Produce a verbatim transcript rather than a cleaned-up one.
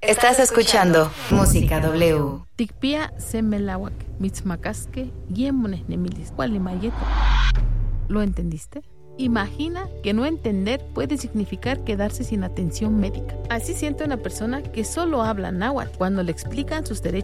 Estás escuchando Música W. Tikpia semelawak, mitzmakaske, yemones nemilis, gualimayeto. ¿Lo entendiste? Imagina que no entender puede significar quedarse sin atención médica. Así siente una persona que solo habla náhuatl cuando le explican sus derechos